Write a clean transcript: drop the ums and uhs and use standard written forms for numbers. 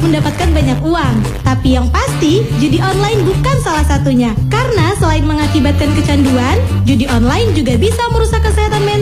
mendapatkan banyak uang. Tapi yang pasti, judi online bukan salah satunya. Karena selain mengakibatkan kecanduan, judi online juga bisa merusak kesehatan mental